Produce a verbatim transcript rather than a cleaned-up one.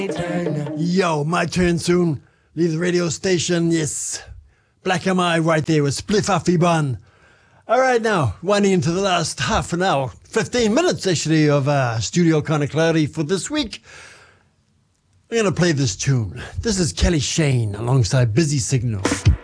Turn. Yo, my turn soon. Leave the radio station, yes. Black M I right there with Spliff Bun. Alright now, winding into the last half an hour, fifteen minutes actually of uh, Studio Kinda Cloudy for this week. I'm going to play this tune. This is Kelly Shane alongside Busy Signal.